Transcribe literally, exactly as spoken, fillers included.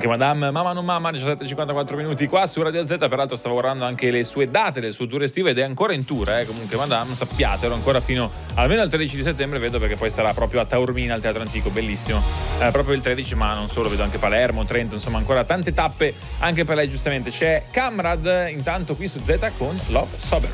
Anche Madame Mamma non Mamma, diciassette e cinquantaquattro minuti qua su Radio Z. Peraltro stavo guardando anche le sue date del suo tour estivo ed è ancora in tour, eh. Comunque Madame, sappiatelo, ancora fino almeno al tredici di settembre vedo, perché poi sarà proprio a Taormina al Teatro Antico, bellissimo. Eh, proprio il tredici, ma non solo, vedo anche Palermo, Trento, insomma ancora tante tappe anche per lei giustamente. C'è Camrad intanto qui su Z con Love Sober.